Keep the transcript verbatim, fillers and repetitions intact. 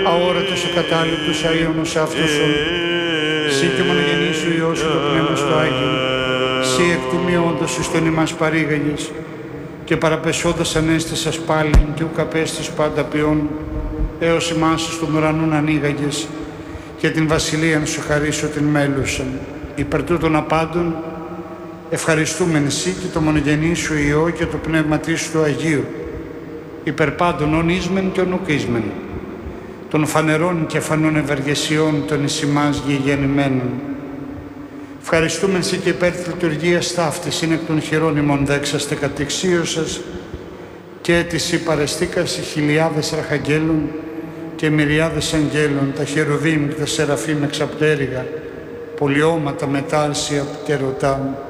αόρατος ο κατάληπτος αΐωνος αυτοσον, Συ και μονογενής σου Υιός σου το Πνεύμα στο Άγιο, Συ εκ του μειόντος εις τον ημάς παρήγαγες, και παραπεσόντας ανέστησας πάλιν και ουκ απέστης πάντα ποιόν, έως ημάς εις των ουρανών ανοίγαγες, και την βασιλείαν σου χαρίσω την μέλουσαν. Υπερ τούτων απάντων, ευχαριστούμεν Συ και το μονογενή σου Υιό και το Πνεύμα της του Αγίου, υπερ πάντων ον ίσμεν και ον ουκ ίσμεν, των φανερών και φανών ευεργεσιών των εις ημάς γηγενημένων. Ευχαριστούμεν Συ και υπέρ της λειτουργίας ταύτης, είναι εκ των χειρών ημών δέξαστε κατεξίωσας, και έτηση παρεστήκας οι χιλιάδες αρχαγγέλων και μυριάδες αγγέλων, τα χερουβίμ και τα σεραφείμ εξαπτέρυγα, πολιώματα μετάρσια πτερωτά.